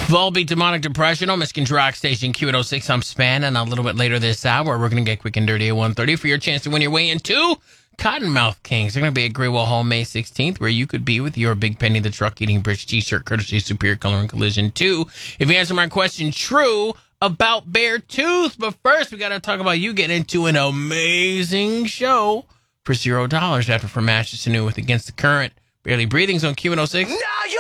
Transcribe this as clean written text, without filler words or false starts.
Volbeat Demonic Depression on Michigan's Rock Station Q106. I'm Span, and a little bit later this hour, we're going to get quick and dirty at 1:30 for your chance to win your way into Cottonmouth Kings. They're going to be at Greywell Hall May 16th, where you could be with your Big Penny the Truck Eating Bridge t-shirt, courtesy of Superior Color and Collision 2. If you answer my question true about Beartooth. But first, we got to talk about you getting into an amazing show for $0 after From Ashes to New with Against the Current. Barely Breathing's on Q106. Now you